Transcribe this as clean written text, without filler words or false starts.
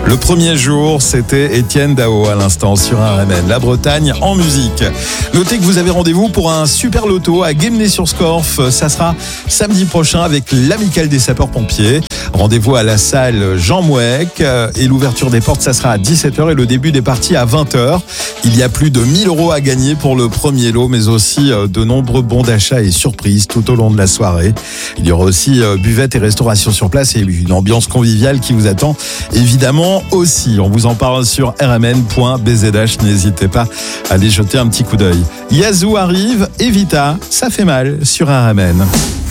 Le premier jour, c'était Étienne Dao à l'instant sur RMN. La Bretagne en musique. Notez que vous avez rendez-vous pour un super loto à Guémené-sur-Scorff. Ça sera samedi prochain avec l'Amicale des sapeurs-pompiers. Rendez-vous à la salle Jean Mouek et l'ouverture des portes, ça sera à 17h et le début des parties à 20h. Il y a plus de 1 000 € à gagner pour le premier lot, mais aussi de nombreux bons d'achat et surprises tout au long de la soirée. Il y aura aussi buvette et restauration sur place et une ambiance conviviale qui vous attend évidemment aussi. On vous en parle sur rmn.bzh. N'hésitez pas à aller jeter un petit coup d'œil. Yazoo arrive, Evita, ça fait mal sur RMN.